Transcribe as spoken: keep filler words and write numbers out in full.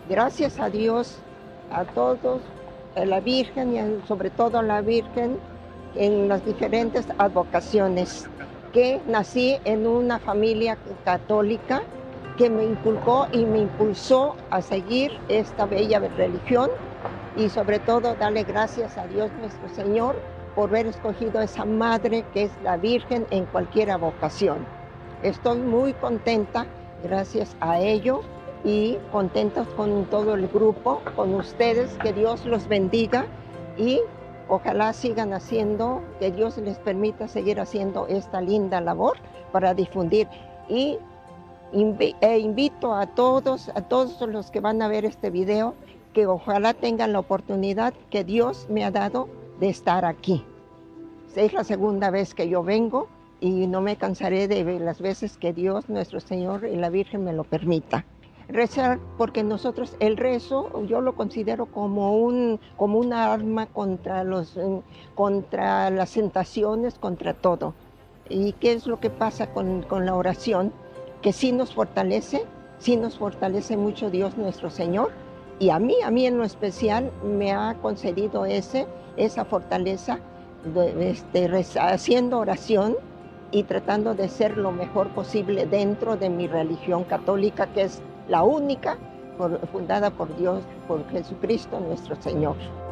Gracias a Dios, a todos, a la Virgen y a- sobre todo a la Virgen en las diferentes advocaciones, que nací en una familia católica que me inculcó y me impulsó a seguir esta bella religión y sobre todo darle gracias a Dios nuestro Señor por haber escogido esa madre que es la Virgen en cualquier vocación. Estoy muy contenta gracias a ello y contentos con todo el grupo, con ustedes, que Dios los bendiga y ojalá sigan haciendo, que Dios les permita seguir haciendo esta linda labor para difundir. Y invi e invito a todos, a todos los que van a ver este video, que ojalá tengan la oportunidad que Dios me ha dado de estar aquí. Es la segunda vez que yo vengo y no me cansaré de ver las veces que Dios, nuestro Señor y la Virgen me lo permita. Rezar, porque nosotros el rezo yo lo considero como un como una arma contra los eh, contra las tentaciones, contra todo. ¿Y qué es lo que pasa con, con la oración? Que sí nos fortalece, sí nos fortalece mucho Dios nuestro Señor, y a mí, a mí en lo especial me ha concedido ese, esa fortaleza de, este, reza- haciendo oración y tratando de ser lo mejor posible dentro de mi religión católica, que es la única por- fundada por Dios, por Jesucristo nuestro Señor.